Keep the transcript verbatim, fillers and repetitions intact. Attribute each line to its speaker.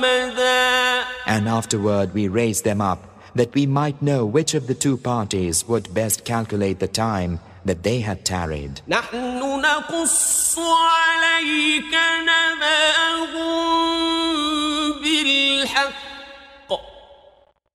Speaker 1: And afterward we raised them up, that we might know which of the two parties would best calculate the time that they had tarried.
Speaker 2: نحن نقص عليك نبأهم